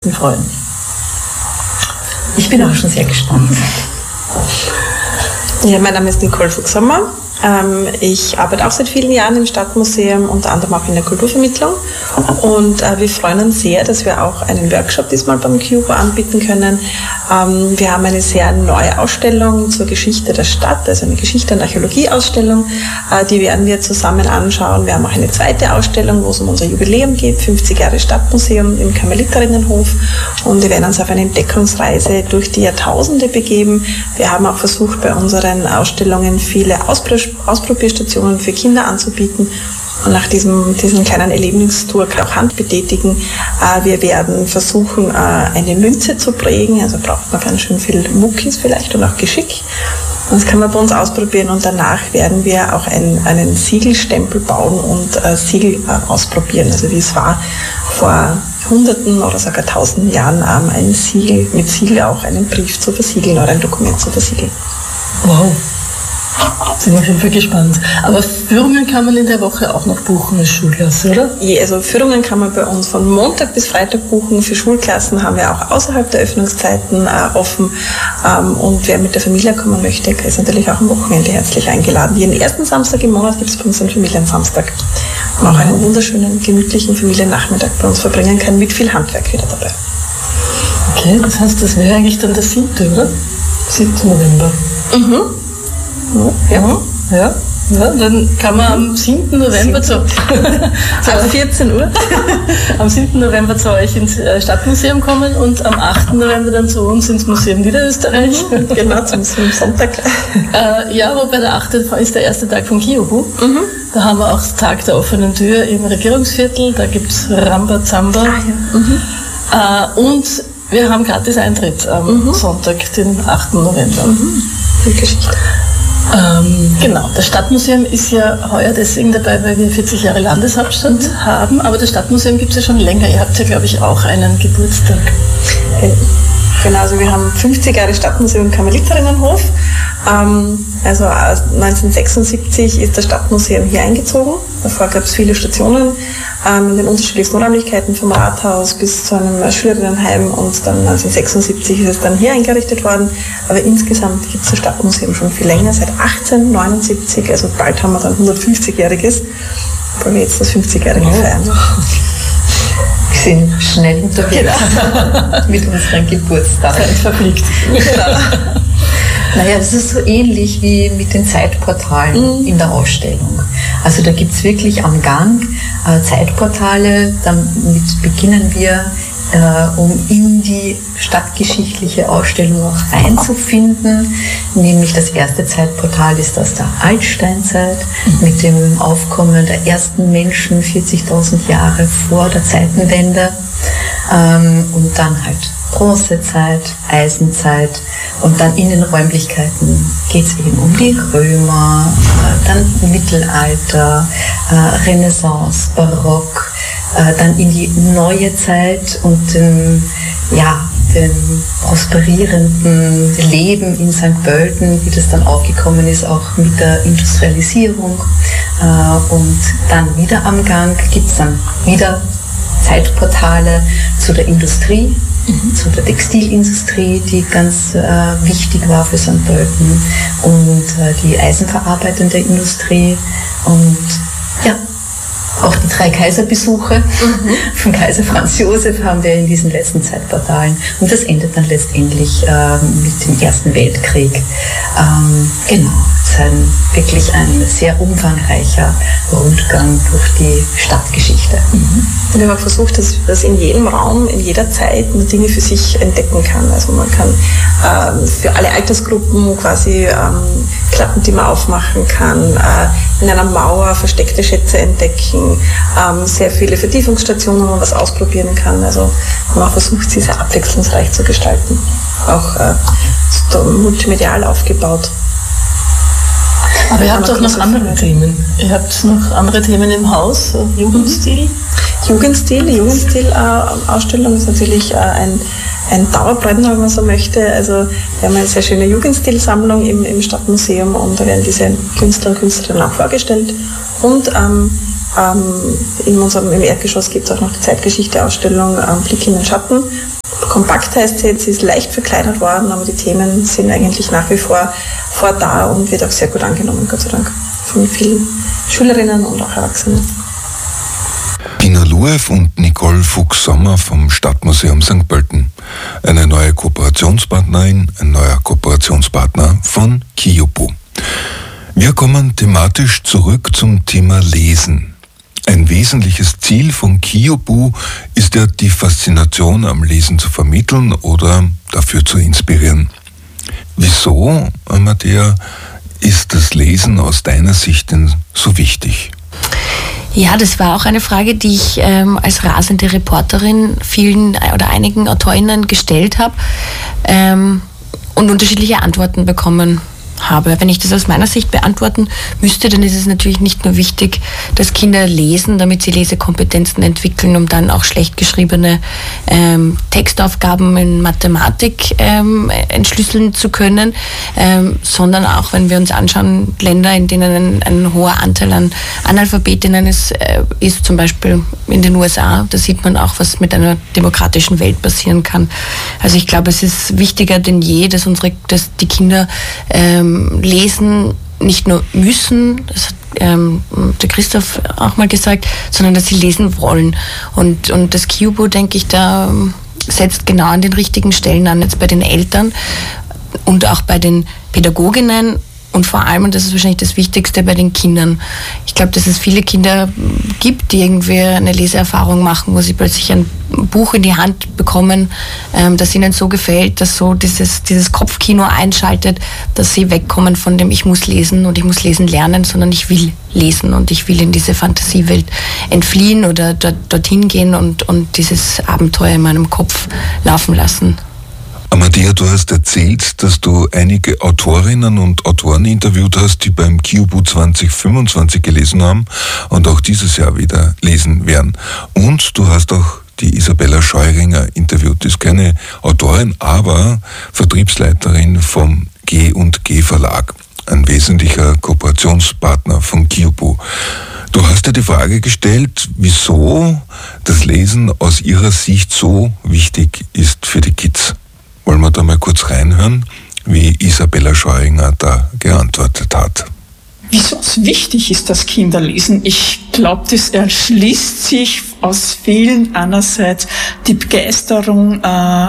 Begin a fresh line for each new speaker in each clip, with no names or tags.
meisten freuen?
Ich bin auch schon sehr gespannt.
Ja, mein Name ist Nicole Fuchshammer. Ich arbeite auch seit vielen Jahren im Stadtmuseum, unter anderem auch in der Kulturvermittlung. Und wir freuen uns sehr, dass wir auch einen Workshop diesmal beim Cubo anbieten können. Wir haben eine sehr neue Ausstellung zur Geschichte der Stadt, also eine Geschichte- und Archäologie-Ausstellung. Die werden wir zusammen anschauen. Wir haben auch eine zweite Ausstellung, wo es um unser Jubiläum geht, 50 Jahre Stadtmuseum im Karmeliterinnenhof. Und wir werden uns auf eine Entdeckungsreise durch die Jahrtausende begeben. Wir haben auch versucht, bei unseren Ausstellungen viele Ausprobierstationen für Kinder anzubieten und nach diesem kleinen Erlebnistour auch Hand betätigen. Wir werden versuchen, eine Münze zu prägen, also braucht man ganz schön viel Muckis vielleicht und auch Geschick. Das kann man bei uns ausprobieren und danach werden wir auch einen Siegelstempel bauen und Siegel ausprobieren, also wie es war vor Hunderten oder sogar Tausenden Jahren ein Siegel, mit Siegel auch einen Brief zu versiegeln oder ein Dokument zu versiegeln.
Wow. Sind auf jeden Fall gespannt. Aber Führungen kann man in der Woche auch noch buchen als Schulklasse, oder?
Ja, also Führungen kann man bei uns von Montag bis Freitag buchen. Für Schulklassen haben wir auch außerhalb der Öffnungszeiten offen. Und wer mit der Familie kommen möchte, ist natürlich auch am Wochenende herzlich eingeladen. Jeden ersten Samstag im Monat gibt es bei uns einen Familiensamstag. Und auch einen wunderschönen, gemütlichen Familiennachmittag bei uns verbringen kann, mit viel Handwerk wieder dabei.
Okay, das heißt, das wäre eigentlich dann der 7., oder? 7. November.
Mhm.
Ja, dann kann man am 7. November
ab 14 Uhr
am 7. November zu euch ins Stadtmuseum kommen und am 8. November dann zu uns ins Museum Niederösterreich.
Genau, zum Sonntag.
Ja, wobei der 8. ist der erste Tag von Kiobu. Da haben wir auch Tag der offenen Tür im Regierungsviertel, da gibt es Rambazamba. Und wir haben gratis Eintritt am Sonntag, den 8. November.
Die Geschichte.
Genau, das Stadtmuseum ist ja heuer deswegen dabei, weil wir 40 Jahre Landeshauptstadt haben, aber das Stadtmuseum gibt es ja schon länger. Ihr habt ja, glaube ich, auch einen Geburtstag.
Genau, also wir haben 50 Jahre Stadtmuseum im Karmeliterinnenhof. Also 1976 ist das Stadtmuseum hier eingezogen. Davor gab es viele Stationen in den unterschiedlichsten Räumlichkeiten, vom Rathaus bis zu einem Schülerinnenheim, und dann 1976 ist es dann hier eingerichtet worden. Aber insgesamt gibt es das Stadtmuseum schon viel länger, seit 1879, also bald haben wir dann 150-Jähriges, weil wir jetzt das 50-Jährige feiern.
Wir sind schnell unterwegs mit unseren Geburtstagen.
Verfliegt.
Genau. Naja, das ist so ähnlich wie mit den Zeitportalen in der Ausstellung. Also da gibt es wirklich am Gang Zeitportale, damit beginnen wir, um in die stadtgeschichtliche Ausstellung auch reinzufinden. Nämlich das erste Zeitportal ist aus der Altsteinzeit mit dem Aufkommen der ersten Menschen 40.000 Jahre vor der Zeitenwende. Und dann halt Bronzezeit, Eisenzeit, und dann in den Räumlichkeiten geht es eben um die Römer, dann Mittelalter, Renaissance, Barock, dann in die neue Zeit und dem prosperierenden Leben in St. Pölten, wie das dann aufgekommen ist, auch mit der Industrialisierung. Und dann wieder am Gang gibt es dann wieder Zeitportale zu der Industrie, zu der Textilindustrie, die ganz wichtig war für St. Pölten, und die eisenverarbeitende Industrie und ja, auch die 3 Kaiserbesuche von Kaiser Franz Josef haben wir in diesen letzten Zeitportalen, und das endet dann letztendlich mit dem Ersten Weltkrieg. Genau, es ist wirklich ein sehr umfangreicher Rundgang durch die Stadtgeschichte.
Wir haben versucht, dass in jedem Raum, in jeder Zeit man Dinge für sich entdecken kann. Also man kann für alle Altersgruppen quasi Klappen, die man aufmachen kann, in einer Mauer versteckte Schätze entdecken, sehr viele Vertiefungsstationen, wo man was ausprobieren kann. Also man versucht, sie sehr abwechslungsreich zu gestalten. Auch multimedial aufgebaut.
Aber ihr habt auch noch andere Themen. Ihr habt noch andere Themen im Haus, Jugendstil? Jugendstil-Ausstellung
ist natürlich ein Dauerbrenner, wenn man so möchte. Also wir haben eine sehr schöne Jugendstilsammlung im Stadtmuseum, und da werden diese Künstler und Künstlerinnen auch vorgestellt. Und im Erdgeschoss gibt es auch noch die Zeitgeschichte-Ausstellung Blick in den Schatten, kompakt heißt sie jetzt, sie ist leicht verkleinert worden, aber die Themen sind eigentlich nach wie vor da und wird auch sehr gut angenommen, Gott sei Dank, von vielen Schülerinnen und auch Erwachsenen.
Pina Luev und Nicole Fuchs-Sommer vom Stadtmuseum St. Pölten. Eine neue Kooperationspartnerin, ein neuer Kooperationspartner von KIUBU. Wir kommen thematisch zurück zum Thema Lesen. Ein wesentliches Ziel von KIUBU ist ja, die Faszination am Lesen zu vermitteln oder dafür zu inspirieren. Wieso, Amadea, ist das Lesen aus deiner Sicht denn so wichtig?
Ja, das war auch eine Frage, die ich als rasende Reporterin vielen oder einigen AutorInnen gestellt habe und unterschiedliche Antworten bekommen habe. Wenn ich das aus meiner Sicht beantworten müsste, dann ist es natürlich nicht nur wichtig, dass Kinder lesen, damit sie Lesekompetenzen entwickeln, um dann auch schlecht geschriebene Textaufgaben in Mathematik entschlüsseln zu können, sondern auch, wenn wir uns anschauen, Länder, in denen ein hoher Anteil an Analphabetinnen ist, zum Beispiel in den USA, da sieht man auch, was mit einer demokratischen Welt passieren kann. Also ich glaube, es ist wichtiger denn je, dass die Kinder lesen nicht nur müssen, das hat der Christoph auch mal gesagt, sondern dass sie lesen wollen. Und das KIUBU, denke ich, da setzt genau an den richtigen Stellen an, jetzt bei den Eltern und auch bei den Pädagoginnen und vor allem, und das ist wahrscheinlich das Wichtigste, bei den Kindern. Ich glaube, dass es viele Kinder gibt, die irgendwie eine Leseerfahrung machen, wo sie plötzlich ein Buch in die Hand bekommen, das ihnen so gefällt, dass so dieses Kopfkino einschaltet, dass sie wegkommen von dem ich muss lesen und ich muss lesen lernen, sondern ich will lesen und ich will in diese Fantasiewelt entfliehen oder dorthin gehen und dieses Abenteuer in meinem Kopf laufen lassen.
Amadea, du hast erzählt, dass du einige Autorinnen und Autoren interviewt hast, die beim KIUBU 2025 gelesen haben und auch dieses Jahr wieder lesen werden. Und du hast auch die Isabella Scheuringer interviewt. Die ist keine Autorin, aber Vertriebsleiterin vom G&G Verlag, ein wesentlicher Kooperationspartner von KIUBU. Du hast dir die Frage gestellt, wieso das Lesen aus ihrer Sicht so wichtig ist für die Kids. Wollen wir da mal kurz reinhören, wie Isabella Scheuringer da geantwortet hat.
Wieso es wichtig ist, dass Kinder lesen? Ich glaube, das erschließt sich aus vielen einerseits die Begeisterung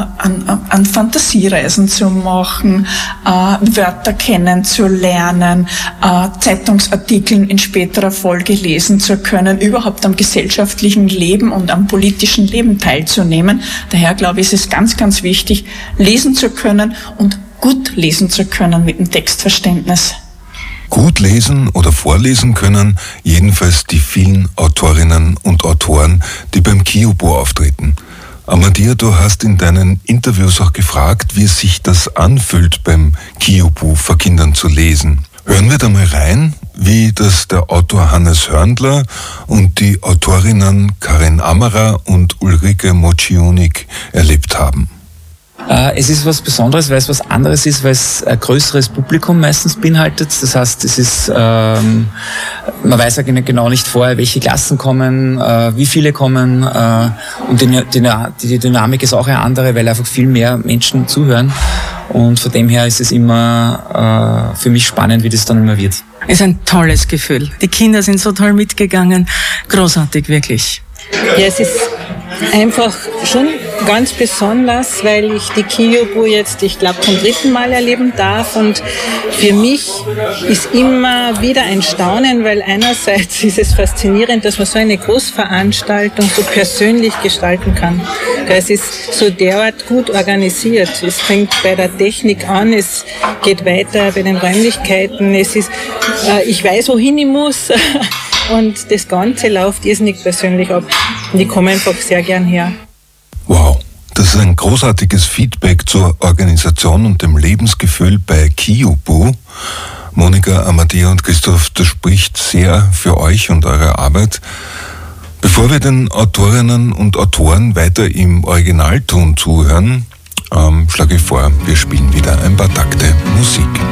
an Fantasiereisen zu machen, Wörter kennenzulernen, Zeitungsartikeln in späterer Folge lesen zu können, überhaupt am gesellschaftlichen Leben und am politischen Leben teilzunehmen. Daher glaube ich, ist es ganz, ganz wichtig, lesen zu können und gut lesen zu können mit dem Textverständnis.
Gut lesen oder vorlesen können, jedenfalls die vielen Autorinnen und Autoren, die beim KIUBU auftreten. Amadea, du hast in deinen Interviews auch gefragt, wie sich das anfühlt, beim KIUBU vor Kindern zu lesen. Hören wir da mal rein, wie das der Autor Hannes Hörndler und die Autorinnen Karin Ammerer und Ulrike Mociunik erlebt haben.
Es ist was Besonderes, weil es was anderes ist, weil es ein größeres Publikum meistens beinhaltet. Das heißt, es ist, man weiß ja genau nicht vorher, welche Klassen kommen, wie viele kommen, und die Dynamik ist auch eine andere, weil einfach viel mehr Menschen zuhören. Und von dem her ist es immer für mich spannend, wie das dann immer wird.
Es ist ein tolles Gefühl. Die Kinder sind so toll mitgegangen. Großartig, wirklich.
Ja, es ist einfach schon ganz besonders, weil ich die KIUBU jetzt, ich glaube, zum 3. Mal erleben darf, und für mich ist immer wieder ein Staunen, weil einerseits ist es faszinierend, dass man so eine Großveranstaltung so persönlich gestalten kann. Es ist so derart gut organisiert. Es fängt bei der Technik an, es geht weiter bei den Räumlichkeiten, es ist, ich weiß, wohin ich muss. Und das Ganze läuft irrsinnig persönlich ab. Und ich komme einfach sehr gern her.
Wow, das ist ein großartiges Feedback zur Organisation und dem Lebensgefühl bei KIUBU. Monika, Amadea und Christoph, das spricht sehr für euch und eure Arbeit. Bevor wir den Autorinnen und Autoren weiter im Originalton zuhören, schlage ich vor, wir spielen wieder ein paar Takte Musik.